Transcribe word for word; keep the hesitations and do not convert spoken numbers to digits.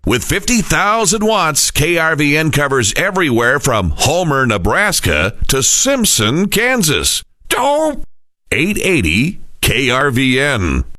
With fifty thousand watts, K R V N covers everywhere from Homer, Nebraska to Simpson, Kansas. Dope! eight eighty K R V N.